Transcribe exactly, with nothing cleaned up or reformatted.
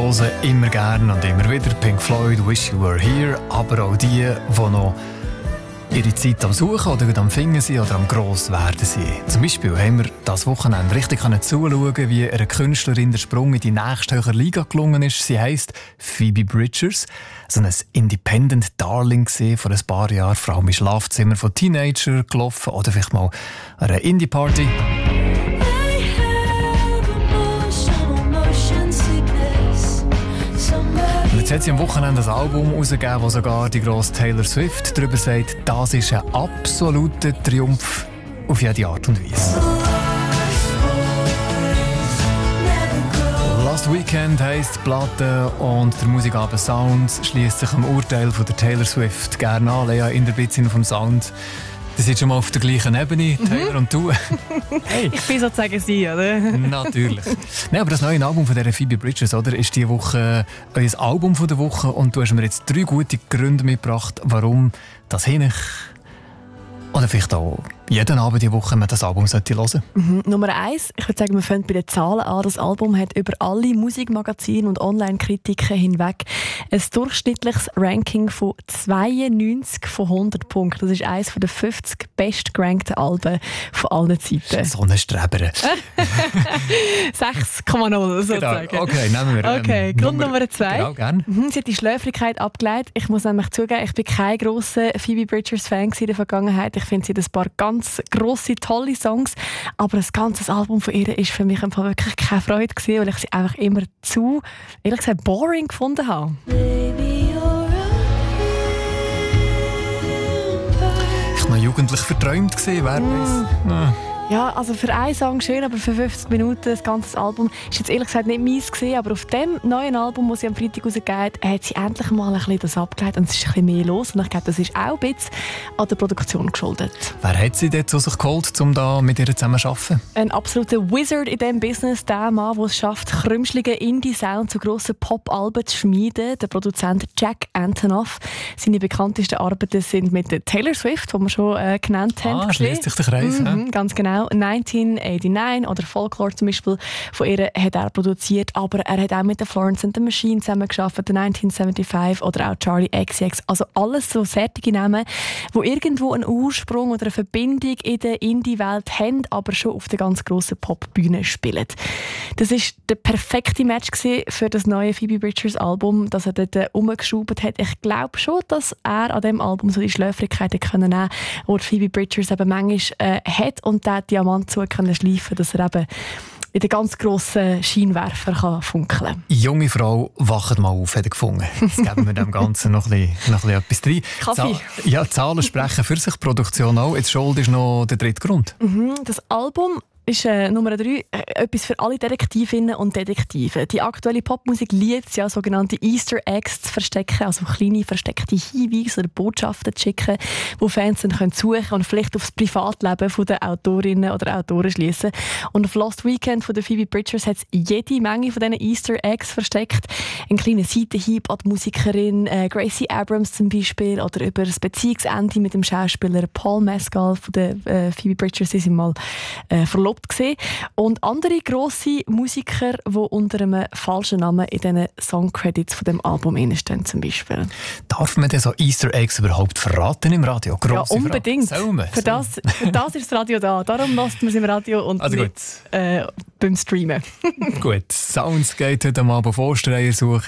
hören immer gerne und immer wieder Pink Floyd, Wish You Were Here, aber auch die, die noch ihre Zeit am Suchen oder am Finden sind oder am Grosswerden sind. Zum Beispiel haben wir das Wochenende richtig zuschauen, wie einer Künstlerin der Sprung in die nächsthöhere Liga gelungen ist. Sie heisst Phoebe Bridgers, so ein Independent Darling gewesen, vor ein paar Jahren, vor allem im Schlafzimmer von Teenager gelaufen oder vielleicht mal an einer Indie-Party. Jetzt hat sie am Wochenende ein Album herausgegeben, wo sogar die grosse Taylor Swift darüber sagt, das ist ein absoluter Triumph auf jede Art und Weise. Last Weekend heisst die Platte und der Musikabend Sounds schließt sich am Urteil von der Taylor Swift gerne an. Lea in der Bitzin vom Sound. Sie sind schon mal auf der gleichen Ebene, Taylor mhm. und du. Hey. Ich bin sozusagen sie, oder? Natürlich. Nein, aber das neue Album von dieser Phoebe Bridgers, oder, ist diese Woche euer Album von der Woche und du hast mir jetzt drei gute Gründe mitgebracht, warum das hin oder vielleicht auch jeden Abend die Woche man das Album sollte hören. Mhm. Nummer eins, ich würde sagen, wir fangen bei den Zahlen an. Das Album hat über alle Musikmagazine und Online-Kritiken hinweg ein durchschnittliches Ranking von zweiundneunzig von hundert Punkten. Das ist eines der fünfzig bestgerankten Alben von allen Zeiten. So eine Streber. sechs Komma null sozusagen. Genau. Okay, nehmen wir. Okay, ähm, Grund Nummer, Nummer zwei. Genau, gerne. Mhm, sie hat die Schläfrigkeit abgeleitet. Ich muss nämlich zugeben, ich bin kein grosser Phoebe Bridgers-Fan in der Vergangenheit. Ich finde, sie hat ein paar ganz grosse, tolle Songs, aber ein ganzes Album von ihr war für mich einfach wirklich keine Freude gewesen, weil ich sie einfach immer zu, ehrlich gesagt, boring gefunden habe. Ich war noch jugendlich verträumt gewesen, wer mm. weiss. Ah. Ja, also für einen Song schön, aber für fünfzig Minuten das ganze Album ist jetzt ehrlich gesagt nicht meins gewesen, aber auf dem neuen Album, das sie am Freitag rausgegeben hat, hat sie endlich mal ein bisschen das abgeleitet und es ist ein bisschen mehr los und ich glaube, das ist auch ein bisschen an der Produktion geschuldet. Wer hat sie dort zu sich geholt, um da mit ihr zusammen zu arbeiten? Ein absoluter Wizard in diesem Business, der Mann, der es schafft, krümschlige Indie-Sound zu grossen Pop-Alben zu schmieden, der Produzent Jack Antonoff. Seine bekanntesten Arbeiten sind mit Taylor Swift, die wir schon äh, genannt haben. Ah, schließt sich der Kreis. Mhm, ganz genau. neunzehnhundertneunundachtzig oder Folklore zum Beispiel von ihr hat er produziert, aber er hat auch mit der Florence and the Machine zusammengearbeitet, neunzehnhundertfünfundsiebzig oder auch Charlie X C X. Also alles so fertige Namen, die irgendwo einen Ursprung oder eine Verbindung in der Indie-Welt haben, aber schon auf der ganz grossen Popbühne spielen. Das war der perfekte Match für das neue Phoebe Bridgers Album, das er dort umgeschraubt hat. Ich glaube schon, dass er an diesem Album so die Schläfrigkeiten können nehmen, die Phoebe Bridgers eben manchmal äh, hat und der Diamant zu können schleifen, dass er eben in den ganz grossen Scheinwerfer kann funkeln kann. Junge Frau, wacht mal auf, hat er gefunden. Jetzt geben wir dem Ganzen noch ein bisschen, noch ein bisschen etwas rein. Kaffee. Zahl- ja, Zahlen sprechen für sich, Produktion auch. Jetzt Schuld ist noch der dritte Grund. Mhm, das Album ist äh, Nummer drei äh, etwas für alle Detektivinnen und Detektive. Die aktuelle Popmusik liebt es ja, sogenannte Easter Eggs zu verstecken, also kleine versteckte Hinweise oder Botschaften zu schicken, wo Fans dann können suchen und vielleicht auf das Privatleben der Autorinnen oder Autoren schließen. Und auf Lost Weekend von der Phoebe Bridgers hat es jede Menge von diesen Easter Eggs versteckt. Ein kleiner Seitenhieb an die Musikerin äh, Gracie Abrams zum Beispiel oder über das Beziehungsende mit dem Schauspieler Paul Mescal von der äh, Phoebe Bridgers. Sie sind mal äh, verlobt gewesen. Und andere grosse Musiker, die unter einem falschen Namen in diesen Songcredits von dem Album stehen, zum Beispiel. Darf man denn so Easter Eggs überhaupt verraten im Radio? Grosse ja, unbedingt. Frage. Für das, für das ist das Radio da. Darum lässt man es im Radio und also nicht äh, beim Streamen. Gut, Soundsgate heute am Abend Vorstreiersuche.